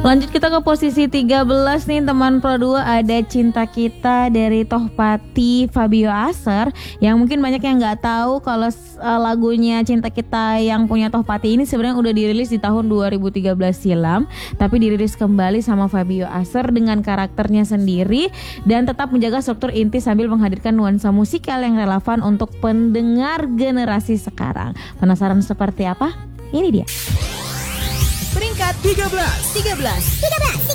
Lanjut kita ke posisi 13 nih teman Pro 2, ada Cinta Kita dari Tohpati Fabio Aser. Yang mungkin banyak yang gak tahu kalau lagunya Cinta Kita yang punya Tohpati ini sebenarnya udah dirilis di tahun 2013 silam, tapi dirilis kembali sama Fabio Aser dengan karakternya sendiri dan tetap menjaga struktur inti sambil menghadirkan nuansa musikal yang relevan untuk pendengar generasi sekarang. Penasaran seperti apa? Ini dia. Peringkat 13.